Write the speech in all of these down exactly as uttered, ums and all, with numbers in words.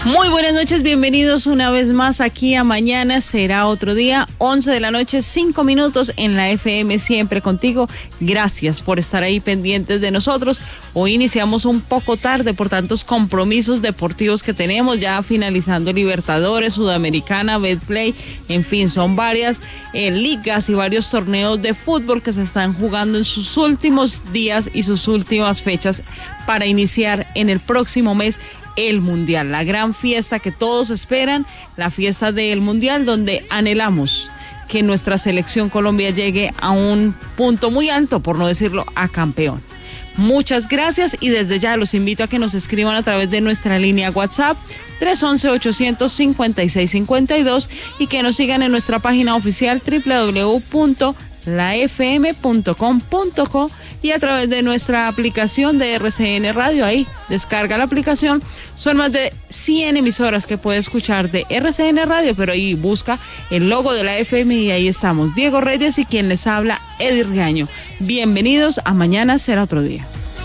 Muy buenas noches, bienvenidos una vez más aquí a Mañana Será Otro Día, once de la noche, cinco minutos en la F M, siempre contigo. Gracias por estar ahí pendientes de nosotros. Hoy iniciamos un poco tarde por tantos compromisos deportivos que tenemos, ya finalizando Libertadores, Sudamericana, Betplay, en fin, son varias eh, ligas y varios torneos de fútbol que se están jugando en sus últimos días y sus últimas fechas para iniciar en el próximo mes el Mundial, la gran fiesta que todos esperan, la fiesta del Mundial, donde anhelamos que nuestra selección Colombia llegue a un punto muy alto, por no decirlo, a campeón. Muchas gracias y desde ya los invito a que nos escriban a través de nuestra línea WhatsApp tres once, ochocientos cincuenta y seis cincuenta y dos y que nos sigan en nuestra página oficial doble u doble u doble u punto la f m punto com punto co y a través de nuestra aplicación de R C N Radio. Ahí descarga la aplicación, son más de cien emisoras que puede escuchar de R C N Radio, pero ahí busca el logo de la F M y ahí estamos, Diego Reyes y quien les habla, Eddie Riaño. Bienvenidos a Mañana Será Otro Día.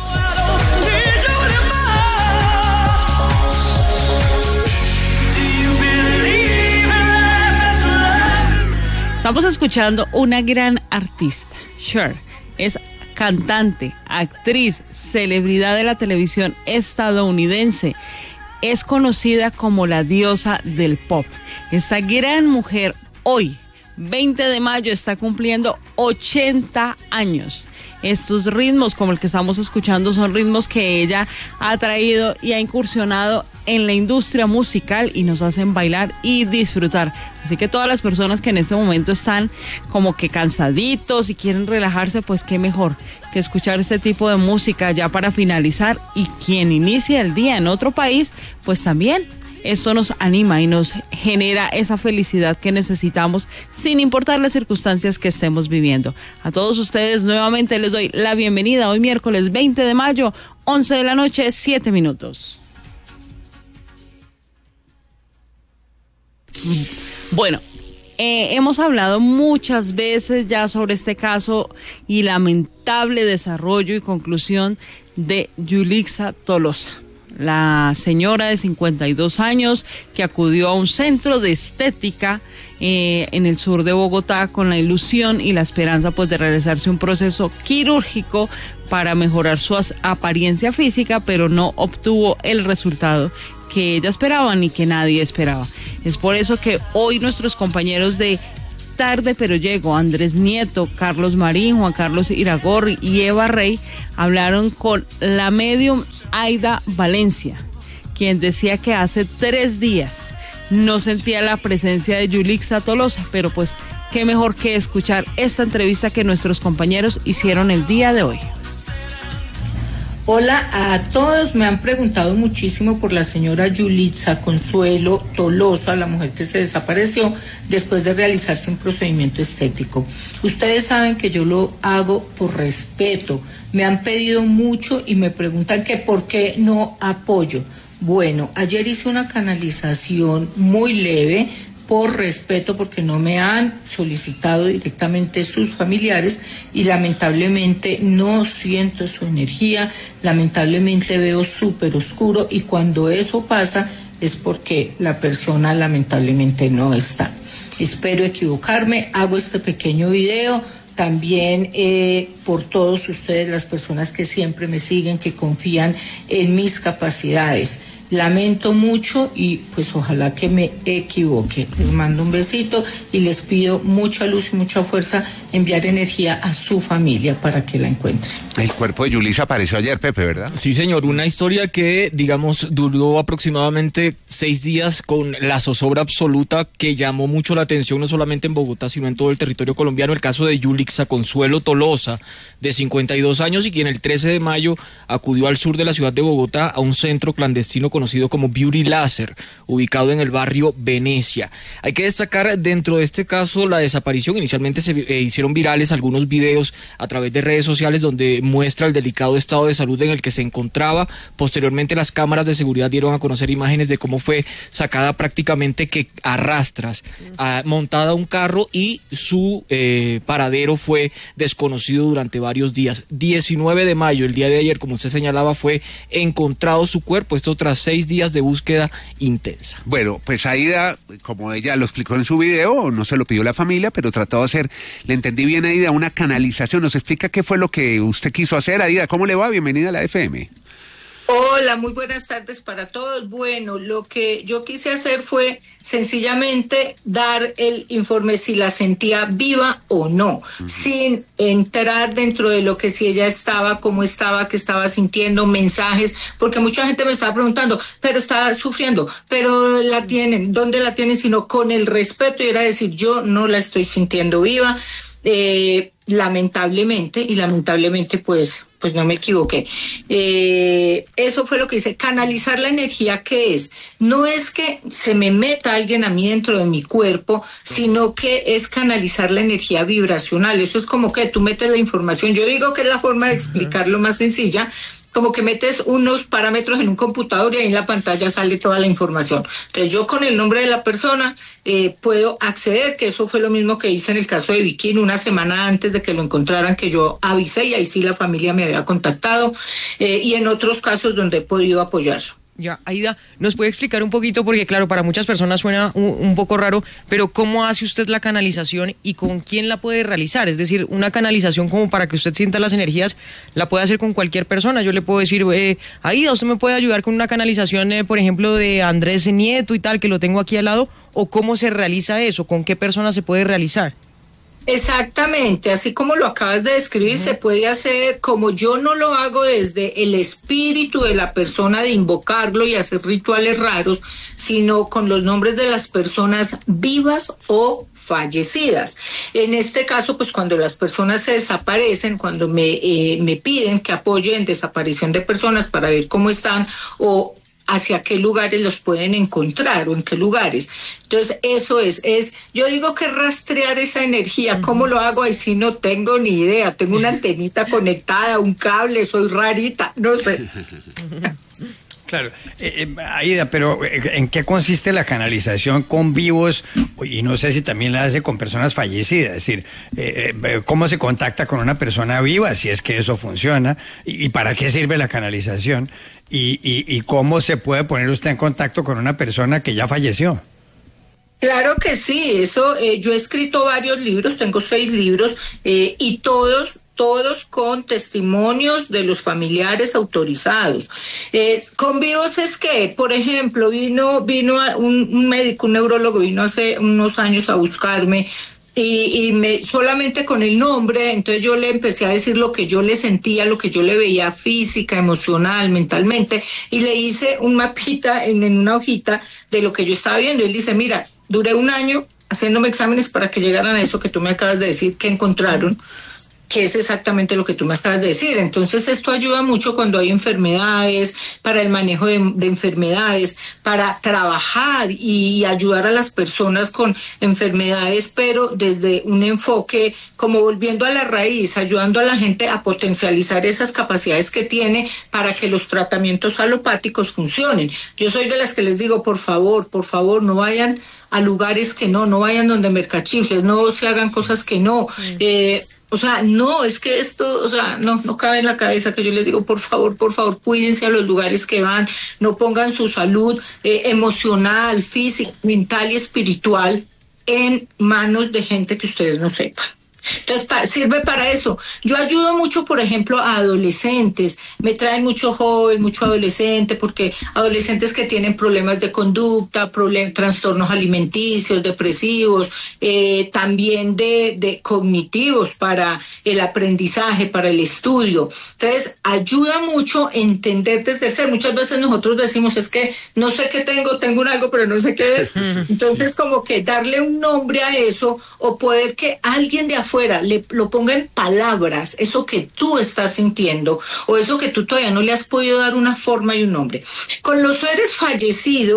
Estamos escuchando una gran artista, Cher, es cantante, actriz, celebridad de la televisión estadounidense. Es conocida como la diosa del pop. Esta gran mujer hoy, veinte de mayo, está cumpliendo ochenta años. Estos ritmos como el que estamos escuchando son ritmos que ella ha traído y ha incursionado en la industria musical y nos hacen bailar y disfrutar. Así que todas las personas que en este momento están como que cansaditos y quieren relajarse, pues qué mejor que escuchar este tipo de música ya para finalizar. Y quien inicia el día en otro país, pues también esto nos anima y nos genera esa felicidad que necesitamos sin importar las circunstancias que estemos viviendo. A todos ustedes nuevamente les doy la bienvenida hoy miércoles veinte de mayo, once de la noche, siete minutos. Bueno, eh, hemos hablado muchas veces ya sobre este caso y lamentable desarrollo y conclusión de Yulixa Tolosa, la señora de cincuenta y dos años que acudió a un centro de estética eh, en el sur de Bogotá con la ilusión y la esperanza pues de realizarse un proceso quirúrgico para mejorar su apariencia física, pero no obtuvo el resultado que ella esperaba ni que nadie esperaba. Es por eso que hoy nuestros compañeros de Tarde pero Llego, Andrés Nieto, Carlos Marín, Juan Carlos Iragorri y Eva Rey, hablaron con la medium Aida Valencia, quien decía que hace tres días no sentía la presencia de Yulixa Tolosa, pero pues qué mejor que escuchar esta entrevista que nuestros compañeros hicieron el día de hoy. Hola a todos, me han preguntado muchísimo por la señora Yulixa Consuelo Tolosa, la mujer que se desapareció después de realizarse un procedimiento estético. Ustedes saben que yo lo hago por respeto, me han pedido mucho y me preguntan que por qué no apoyo. Bueno, ayer hice una canalización muy leve, por respeto, porque no me han solicitado directamente sus familiares y lamentablemente no siento su energía, lamentablemente veo súper oscuro y cuando eso pasa es porque la persona lamentablemente no está. Espero equivocarme, hago este pequeño video también eh, por todos ustedes, las personas que siempre me siguen, que confían en mis capacidades. Lamento mucho y pues ojalá que me equivoque. Les mando un besito y les pido mucha luz y mucha fuerza, enviar energía a su familia para que la encuentren. El cuerpo de Yulixa apareció ayer, Pepe, ¿verdad? Sí, señor, una historia que, digamos, duró aproximadamente seis días con la zozobra absoluta que llamó mucho la atención, no solamente en Bogotá, sino en todo el territorio colombiano. El caso de Yulixa Consuelo Tolosa, de cincuenta y dos años, y quien el trece de mayo acudió al sur de la ciudad de Bogotá a un centro clandestino conocido como Beauty Laser, ubicado en el barrio Venecia. Hay que destacar dentro de este caso la desaparición. Inicialmente se eh, hicieron virales algunos videos a través de redes sociales donde muestra el delicado estado de salud en el que se encontraba. Posteriormente las cámaras de seguridad dieron a conocer imágenes de cómo fue sacada prácticamente que a rastras, a, montada a un carro, y su eh, paradero fue desconocido durante varios días. diecinueve de mayo, el día de ayer, como usted señalaba, fue encontrado su cuerpo, esto tras seis días de búsqueda intensa. Bueno, pues Aida, como ella lo explicó en su video, no se lo pidió la familia, pero trató de hacer, le entendí bien, Aida, una canalización. ¿Nos explica qué fue lo que usted quiso hacer, Aida? ¿Cómo le va? Bienvenida a la F M. Hola, muy buenas tardes para todos. Bueno, lo que yo quise hacer fue sencillamente dar el informe si la sentía viva o no, uh-huh. sin entrar dentro de lo que si ella estaba, cómo estaba, qué estaba sintiendo, mensajes, porque mucha gente me estaba preguntando, pero está sufriendo, pero la tienen, ¿dónde la tienen? Sino con el respeto, y era decir, yo no la estoy sintiendo viva, eh, lamentablemente, y lamentablemente pues... pues no me equivoqué. Eh, eso fue lo que hice. Canalizar la energía, ¿qué es? No es que se me meta alguien a mí dentro de mi cuerpo, sino que es canalizar la energía vibracional. Eso es como que tú metes la información. Yo digo que es la forma de explicarlo más sencilla, como que metes unos parámetros en un computador y ahí en la pantalla sale toda la información. Entonces yo con el nombre de la persona eh, puedo acceder, que eso fue lo mismo que hice en el caso de Vicky, una semana antes de que lo encontraran, que yo avisé y ahí sí la familia me había contactado, eh, y en otros casos donde he podido apoyar. Ya, Aida, ¿nos puede explicar un poquito? Porque claro, para muchas personas suena un, un poco raro, pero ¿cómo hace usted la canalización y con quién la puede realizar? Es decir, una canalización como para que usted sienta las energías, la puede hacer con cualquier persona. Yo le puedo decir, eh, Aida, ¿usted me puede ayudar con una canalización, eh, por ejemplo, de Andrés Nieto y tal, que lo tengo aquí al lado? ¿O cómo se realiza eso? ¿Con qué persona se puede realizar? Exactamente, así como lo acabas de describir, uh-huh. se puede hacer, como yo no lo hago desde el espíritu de la persona de invocarlo y hacer rituales raros, sino con los nombres de las personas vivas o fallecidas. En este caso, pues cuando las personas se desaparecen, cuando me, eh, me piden que apoye en desaparición de personas para ver cómo están o hacia qué lugares los pueden encontrar o en qué lugares. Entonces, eso es, es, yo digo que rastrear esa energía. ¿Cómo lo hago? Ahí sí no tengo ni idea. Tengo una antenita conectada, un cable, soy rarita, no sé. Claro, eh, eh, Aida, pero ¿en qué consiste la canalización con vivos? Y no sé si también la hace con personas fallecidas, es decir, eh, eh, ¿cómo se contacta con una persona viva si es que eso funciona? ¿Y, y para qué sirve la canalización? ¿Y, y, y cómo se puede poner usted en contacto con una persona que ya falleció? Claro que sí, eso, eh, yo he escrito varios libros, tengo seis libros, eh, y todos... todos con testimonios de los familiares autorizados. Eh, con vivos es que, por ejemplo, vino vino un, un médico, un neurólogo, vino hace unos años a buscarme y, y me solamente con el nombre, entonces yo le empecé a decir lo que yo le sentía, lo que yo le veía física, emocional, mentalmente, y le hice un mapita en, en una hojita de lo que yo estaba viendo. Él dice, mira, duré un año haciéndome exámenes para que llegaran a eso que tú me acabas de decir que encontraron, que es exactamente lo que tú me acabas de decir. Entonces esto ayuda mucho cuando hay enfermedades, para el manejo de, de enfermedades, para trabajar y ayudar a las personas con enfermedades, pero desde un enfoque como volviendo a la raíz, ayudando a la gente a potencializar esas capacidades que tiene para que los tratamientos alopáticos funcionen. Yo soy de las que les digo, por favor, por favor, no vayan a lugares que no, no vayan donde mercachifles, no se hagan cosas que no, mm. eh, o sea, no, es que esto, o sea, no, no cabe en la cabeza que yo les digo, por favor, por favor, cuídense a los lugares que van, no pongan su salud eh, emocional, física, mental y espiritual en manos de gente que ustedes no sepan. Entonces, pa, sirve para eso. Yo ayudo mucho, por ejemplo, a adolescentes. Me traen mucho joven, mucho adolescente, porque adolescentes que tienen problemas de conducta, problem, trastornos alimenticios, depresivos, eh, también de, de cognitivos para el aprendizaje, para el estudio. Entonces, ayuda mucho entender desde el ser. Muchas veces nosotros decimos, es que no sé qué tengo, tengo un algo, pero no sé qué es. Entonces, como que darle un nombre a eso, o poder que alguien de afuera fuera, le, lo ponga en palabras, eso que tú estás sintiendo o eso que tú todavía no le has podido dar una forma y un nombre. Con los seres fallecidos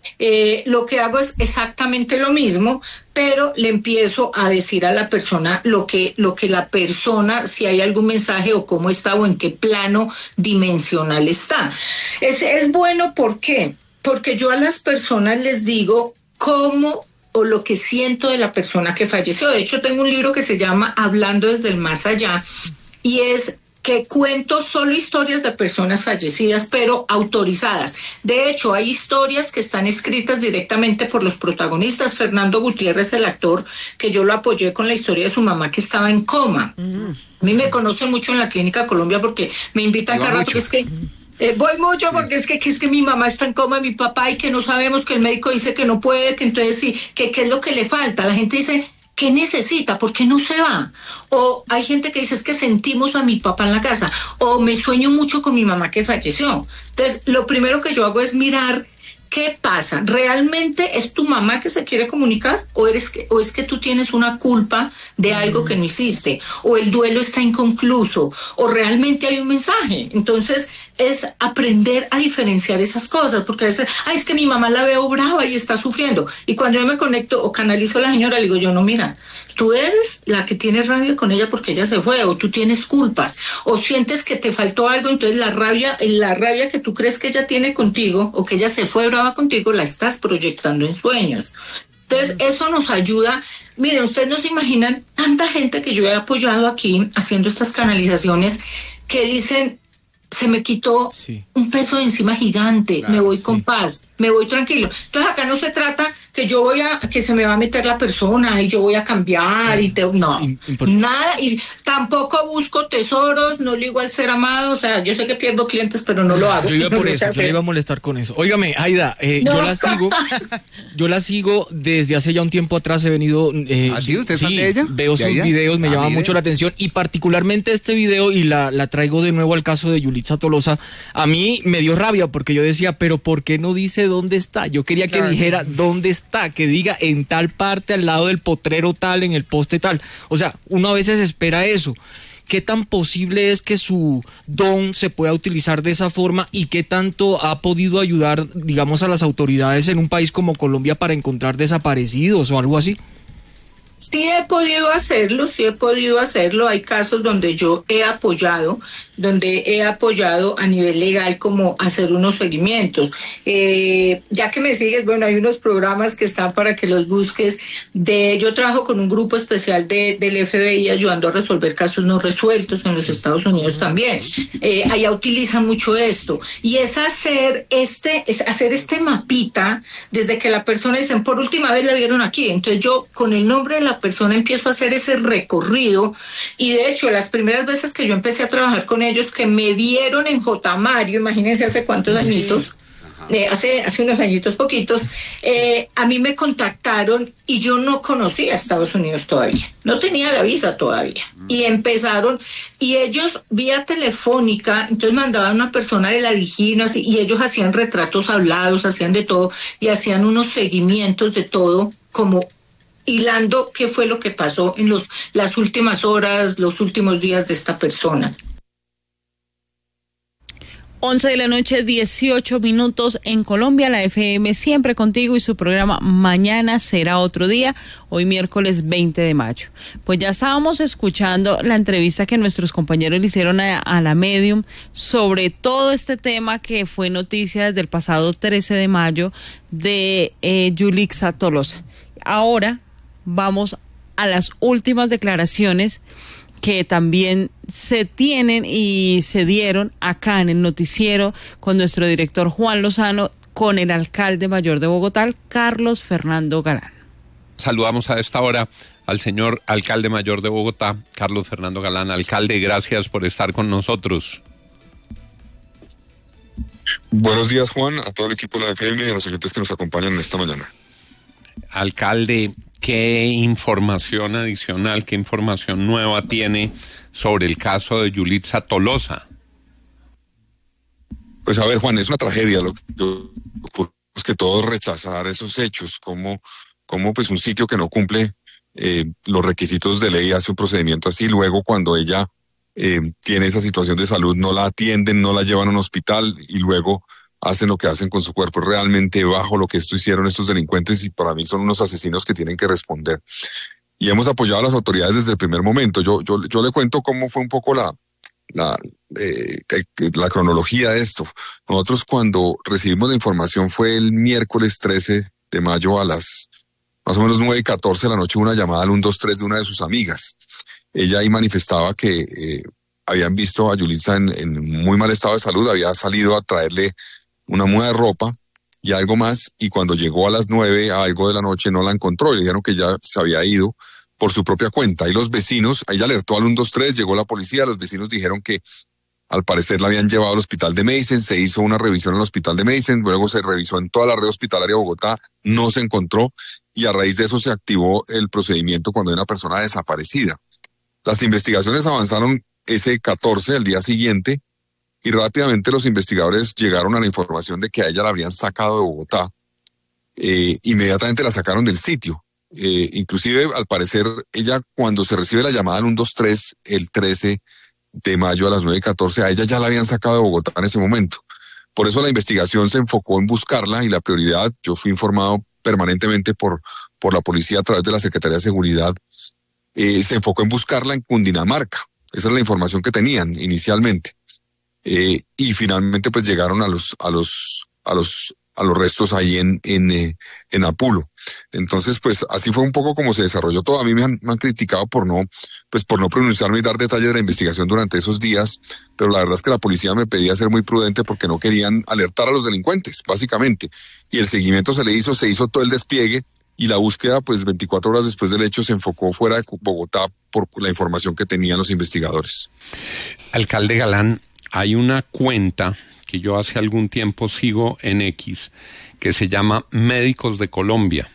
Eh, lo que hago es exactamente lo mismo, pero le empiezo a decir a la persona lo que, lo que la persona, si hay algún mensaje o cómo está o en qué plano dimensional está. Es, es bueno, ¿por qué? Porque yo a las personas les digo cómo o lo que siento de la persona que falleció. De hecho, tengo un libro que se llama Hablando desde el más allá, y es que cuento solo historias de personas fallecidas, pero autorizadas. De hecho, hay historias que están escritas directamente por los protagonistas. Fernando Gutiérrez, el actor, que yo lo apoyé con la historia de su mamá que estaba en coma. Mm. A mí me conocen mucho en la Clínica Colombia porque me invitan cada rato, que es que... Eh, voy mucho porque es que, que es que mi mamá está en coma, mi papá, y que no sabemos, que el médico dice que no puede, que entonces sí, que qué es lo que le falta. La gente dice, ¿qué necesita? ¿Por qué no se va? O hay gente que dice, es que sentimos a mi papá en la casa, o me sueño mucho con mi mamá que falleció. Entonces, lo primero que yo hago es mirar qué pasa. ¿Realmente es tu mamá que se quiere comunicar? ¿O, eres que, o es que tú tienes una culpa de algo que no hiciste? ¿O el duelo está inconcluso? ¿O realmente hay un mensaje? Entonces, es aprender a diferenciar esas cosas, porque a veces, ay, es que mi mamá la veo brava y está sufriendo. Y cuando yo me conecto o canalizo a la señora, le digo yo, no, mira, tú eres la que tiene rabia con ella porque ella se fue, o tú tienes culpas, o sientes que te faltó algo, entonces la rabia, la rabia que tú crees que ella tiene contigo, o que ella se fue brava contigo, la estás proyectando en sueños. Entonces, eso nos ayuda. Miren, ustedes no se imaginan tanta gente que yo he apoyado aquí haciendo estas canalizaciones que dicen, se me quitó sí. un peso de encima gigante, claro, me voy sí. con paz, me voy tranquilo. Entonces acá no se trata que yo voy a, que se me va a meter la persona y yo voy a cambiar y te, no, Import- nada, y tampoco busco tesoros, no le digo al ser amado, o sea, yo sé que pierdo clientes, pero no lo hago. Yo iba por eso, yo iba a molestar con eso. Óigame, Aida, eh, no. yo la sigo, yo la sigo desde hace ya un tiempo atrás, he venido, eh, ¿Ah, sí? ¿Usted sí, de ella? veo sus ella? videos, me ah, llama mire. mucho la atención, y particularmente este video, y la, la traigo de nuevo al caso de Yulitza Tolosa, a mí me dio rabia, porque yo decía, pero ¿por qué no dice dónde está? Yo quería que claro. dijera dónde está, que diga en tal parte, al lado del potrero tal, en el poste tal. O sea, uno a veces espera eso. ¿Qué tan posible es que su don se pueda utilizar de esa forma y qué tanto ha podido ayudar, digamos, a las autoridades en un país como Colombia para encontrar desaparecidos o algo así? Sí he podido hacerlo, sí he podido hacerlo. Hay casos donde yo he apoyado, donde he apoyado a nivel legal como hacer unos seguimientos. Eh, ya que me sigues, bueno, hay unos programas que están para que los busques. De, yo trabajo con un grupo especial de, del F B I ayudando a resolver casos no resueltos en los Estados Unidos también. Eh, allá utilizan mucho esto. Y es hacer este, es hacer este mapita desde que la persona dicen, por última vez la vieron aquí. Entonces yo con el nombre de la persona empiezo a hacer ese recorrido, y de hecho las primeras veces que yo empecé a trabajar con ellos, que me vieron en J. Mario, imagínense hace cuántos añitos, eh, hace, hace unos añitos poquitos, eh, a mí me contactaron y yo no conocía a Estados Unidos todavía, no tenía la visa todavía, y empezaron, y ellos vía telefónica, entonces mandaban una persona de la Digino, así, y ellos hacían retratos hablados, hacían de todo, y hacían unos seguimientos de todo, como hilando qué fue lo que pasó en los, las últimas horas, los últimos días de esta persona. once de la noche, dieciocho minutos en Colombia, la F M siempre contigo y su programa Mañana será otro día, hoy miércoles veinte de mayo. Pues ya estábamos escuchando la entrevista que nuestros compañeros le hicieron a, a la Medium sobre todo este tema que fue noticia desde el pasado trece de mayo de eh, Yulitza Tolosa. Ahora vamos a las últimas declaraciones que también se tienen y se dieron acá en el noticiero con nuestro director Juan Lozano, con el alcalde mayor de Bogotá, Carlos Fernando Galán. Saludamos a esta hora al señor alcalde mayor de Bogotá, Carlos Fernando Galán. Alcalde, gracias por estar con nosotros. Buenos días, Juan, a todo el equipo de la F M y a los oyentes que nos acompañan esta mañana. Alcalde, ¿qué información adicional, qué información nueva tiene sobre el caso de Yulitza Tolosa? Pues a ver, Juan, es una tragedia lo que es que todos rechazar esos hechos, como, como pues un sitio que no cumple eh, los requisitos de ley hace un procedimiento así, luego cuando ella eh, tiene esa situación de salud no la atienden, no la llevan a un hospital y luego hacen lo que hacen con su cuerpo. Es realmente bajo lo que esto hicieron estos delincuentes y para mí son unos asesinos que tienen que responder. Y hemos apoyado a las autoridades desde el primer momento. Yo, yo, yo le cuento cómo fue un poco la, la, eh, la cronología de esto. Nosotros cuando recibimos la información fue el miércoles trece de mayo a las más o menos nueve y catorce de la noche, una llamada al uno dos tres de una de sus amigas. Ella ahí manifestaba que eh, habían visto a Yulitza en, en muy mal estado de salud, había salido a traerle una muda de ropa y algo más, y cuando llegó a las nueve, a algo de la noche, no la encontró, y le dijeron que ya se había ido por su propia cuenta. Y los vecinos, ella alertó al uno dos tres, llegó la policía, los vecinos dijeron que al parecer la habían llevado al hospital de Medicine, se hizo una revisión en el hospital de Medicine, luego se revisó en toda la red hospitalaria de Bogotá, no se encontró, y a raíz de eso se activó el procedimiento cuando hay una persona desaparecida. Las investigaciones avanzaron ese catorce, el día siguiente, y rápidamente los investigadores llegaron a la información de que a ella la habrían sacado de Bogotá. Eh, inmediatamente la sacaron del sitio. Eh, inclusive, al parecer, ella cuando se recibe la llamada al uno dos tres, el trece de mayo a las nueve y catorce, a ella ya la habían sacado de Bogotá en ese momento. Por eso la investigación se enfocó en buscarla y la prioridad, yo fui informado permanentemente por, por la policía a través de la Secretaría de Seguridad, eh, se enfocó en buscarla en Cundinamarca. Esa es la información que tenían inicialmente. Eh, y finalmente pues llegaron a los, a los, a los, a los restos ahí en, en, eh, en Apulo. Entonces pues así fue un poco como se desarrolló todo. A mí me han, me han criticado por no, pues por no pronunciarme y dar detalles de la investigación durante esos días, pero la verdad es que la policía me pedía ser muy prudente porque no querían alertar a los delincuentes, básicamente. Y el seguimiento se le hizo, se hizo todo el despliegue, y la búsqueda, pues veinticuatro horas después del hecho, se enfocó fuera de Bogotá por la información que tenían los investigadores. Alcalde Galán, hay una cuenta que yo hace algún tiempo sigo en X que se llama Médicos de Colombia,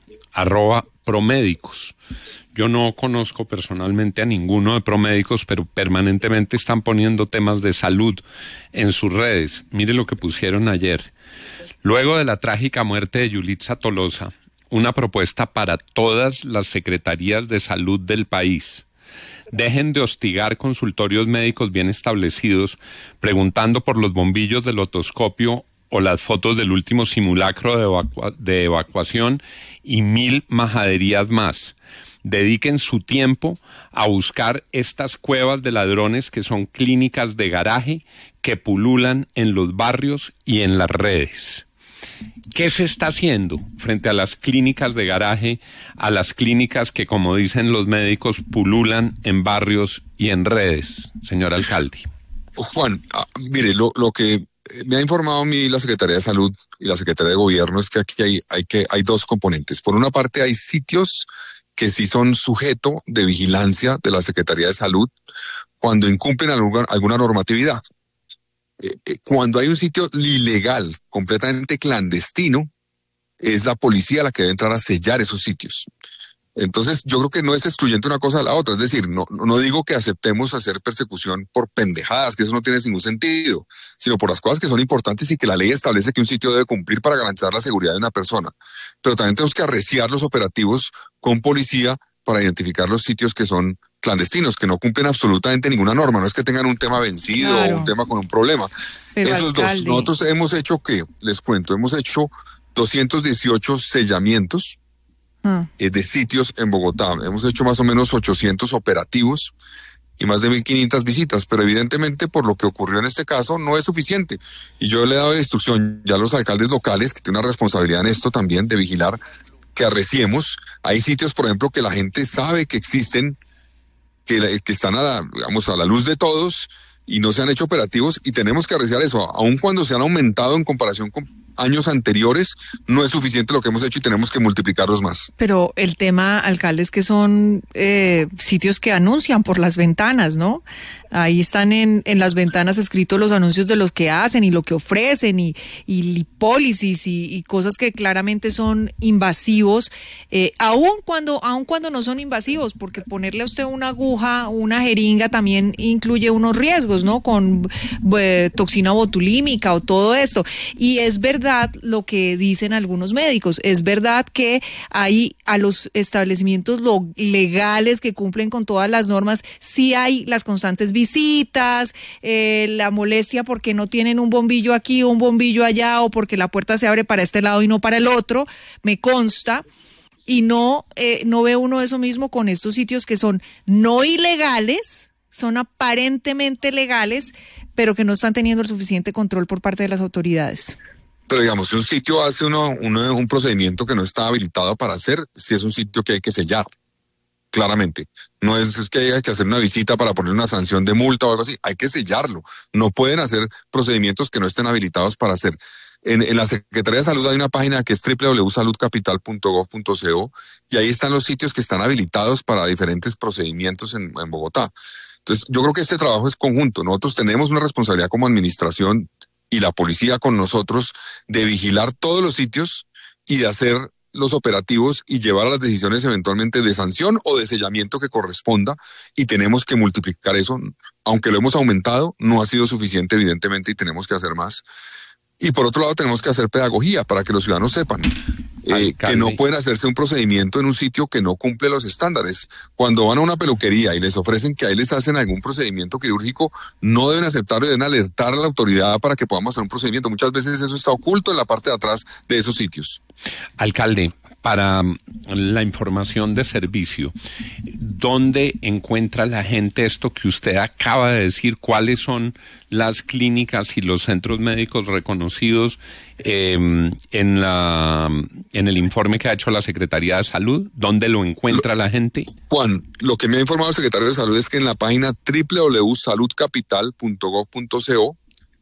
arroba Promédicos. Yo no conozco personalmente a ninguno de Promédicos, pero permanentemente están poniendo temas de salud en sus redes. Mire lo que pusieron ayer. Luego de la trágica muerte de Yulitza Tolosa, una propuesta para todas las secretarías de salud del país. Dejen de hostigar consultorios médicos bien establecidos preguntando por los bombillos del otoscopio o las fotos del último simulacro de, evacua- de evacuación y mil majaderías más. Dediquen su tiempo a buscar estas cuevas de ladrones que son clínicas de garaje que pululan en los barrios y en las redes. ¿Qué se está haciendo frente a las clínicas de garaje, a las clínicas que, como dicen los médicos, pululan en barrios y en redes, señor alcalde? Juan, ah, mire, lo, lo que me ha informado a mí la Secretaría de Salud y la Secretaría de Gobierno es que aquí hay, hay, que, hay dos componentes. Por una parte, hay sitios que sí son sujeto de vigilancia de la Secretaría de Salud cuando incumplen alguna, alguna normatividad. Eh, eh, cuando hay un sitio ilegal, completamente clandestino, es la policía la que debe entrar a sellar esos sitios. Entonces, yo creo que no es excluyente una cosa de la otra. Es decir, no, no digo que aceptemos hacer persecución por pendejadas, que eso no tiene ningún sentido, sino por las cosas que son importantes y que la ley establece que un sitio debe cumplir para garantizar la seguridad de una persona. Pero también tenemos que arreciar los operativos con policía para identificar los sitios que son clandestinos, que no cumplen absolutamente ninguna norma. No es que tengan un tema vencido claro. o un tema con un problema. Pero Esos alcalde. dos. Nosotros hemos hecho, que les cuento, hemos hecho doscientos dieciocho sellamientos ah. eh, de sitios en Bogotá. Hemos hecho más o menos ochocientos operativos y más de mil quinientas visitas, pero evidentemente por lo que ocurrió en este caso no es suficiente. Y yo le he dado la instrucción ya a los alcaldes locales, que tienen una responsabilidad en esto también, de vigilar que arreciemos. Hay sitios, por ejemplo, que la gente sabe que existen, que, que están a la, digamos, a la luz de todos y no se han hecho operativos, y tenemos que arreciar eso. Aun cuando se han aumentado en comparación con años anteriores, no es suficiente lo que hemos hecho y tenemos que multiplicarlos más. Pero el tema, alcalde, es que son eh, sitios que anuncian por las ventanas, ¿no? Ahí están en, en las ventanas escritos los anuncios de los que hacen y lo que ofrecen y, y policies y, y cosas que claramente son invasivos, eh, aun cuando, aun cuando no son invasivos, porque ponerle a usted una aguja, una jeringa también incluye unos riesgos, ¿no? Con eh, toxina botulímica o todo esto. Y es verdad verdad lo que dicen algunos médicos. Es verdad que hay a los establecimientos lo, legales que cumplen con todas las normas, sí hay las constantes visitas, eh, la molestia porque no tienen un bombillo aquí o un bombillo allá, o porque la puerta se abre para este lado y no para el otro, me consta. Y no, eh, no ve uno eso mismo con estos sitios que son no ilegales, son aparentemente legales, pero que no están teniendo el suficiente control por parte de las autoridades. Pero digamos, si un sitio hace uno, uno, un procedimiento que no está habilitado para hacer, si es un sitio que hay que sellar, claramente. No es, es que haya que hacer una visita para poner una sanción de multa o algo así, hay que sellarlo. No pueden hacer procedimientos que no estén habilitados para hacer. En, en la Secretaría de Salud hay una página que es doble u doble u doble u punto salud capital punto gov punto co y ahí están los sitios que están habilitados para diferentes procedimientos en, en Bogotá. Entonces, yo creo que este trabajo es conjunto. Nosotros tenemos una responsabilidad como administración y la policía con nosotros de vigilar todos los sitios y de hacer los operativos y llevar a las decisiones eventualmente de sanción o de sellamiento que corresponda, y tenemos que multiplicar eso. Aunque lo hemos aumentado, no ha sido suficiente evidentemente y tenemos que hacer más. Y por otro lado tenemos que hacer pedagogía para que los ciudadanos sepan eh, que no pueden hacerse un procedimiento en un sitio que no cumple los estándares. Cuando van a una peluquería y les ofrecen que ahí les hacen algún procedimiento quirúrgico, no deben aceptarlo y deben alertar a la autoridad para que podamos hacer un procedimiento. Muchas veces eso está oculto en la parte de atrás de esos sitios. Alcalde, para la información de servicio, ¿dónde encuentra la gente esto que usted acaba de decir? ¿Cuáles son las clínicas y los centros médicos reconocidos eh, en la en el informe que ha hecho la Secretaría de Salud? ¿Dónde lo encuentra la gente? Juan, lo que me ha informado el Secretario de Salud es que en la página doble u doble u doble u punto salud capital punto gov punto co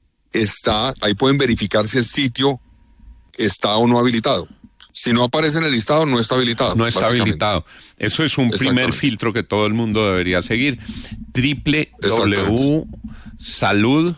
está, ahí pueden verificar si el sitio está o no habilitado. Si no aparece en el listado, no está habilitado. No está habilitado. Eso es un primer filtro que todo el mundo debería seguir. doble u doble u doble u punto salud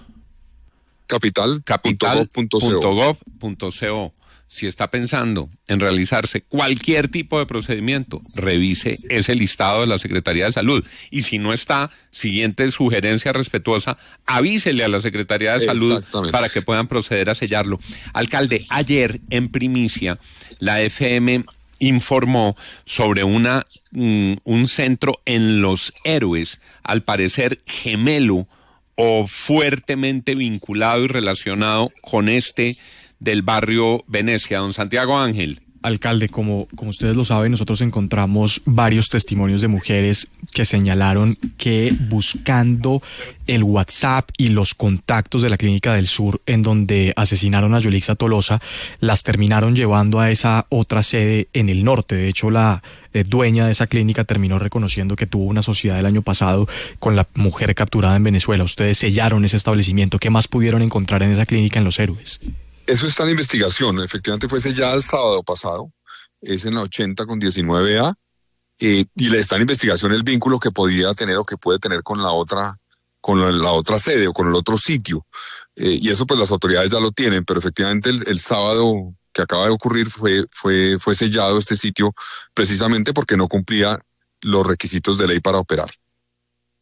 capital punto gov punto co. Si está pensando en realizarse cualquier tipo de procedimiento, revise ese listado de la Secretaría de Salud. Y si no está, siguiente sugerencia respetuosa, avísele a la Secretaría de Salud para que puedan proceder a sellarlo. Alcalde, ayer en primicia, la F M informó sobre una um, un centro en Los Héroes, al parecer gemelo o fuertemente vinculado y relacionado con este del barrio Venecia. Don Santiago Ángel. Alcalde, como, como ustedes lo saben, nosotros encontramos varios testimonios de mujeres que señalaron que buscando el WhatsApp y los contactos de la Clínica del Sur, en donde asesinaron a Yulixa Tolosa, las terminaron llevando a esa otra sede en el norte. De hecho, la eh, dueña de esa clínica terminó reconociendo que tuvo una sociedad el año pasado con la mujer capturada en Venezuela. Ustedes sellaron ese establecimiento. ¿Qué más pudieron encontrar en esa clínica en Los Héroes? Eso está en investigación. Efectivamente fue sellada el sábado pasado. Es en la ochenta con diecinueve A. Eh, y le está en investigación el vínculo que podía tener o que puede tener con la otra, con la, la otra sede o con el otro sitio. Eh, y eso pues las autoridades ya lo tienen, pero efectivamente el, el sábado que acaba de ocurrir fue, fue, fue sellado este sitio precisamente porque no cumplía los requisitos de ley para operar.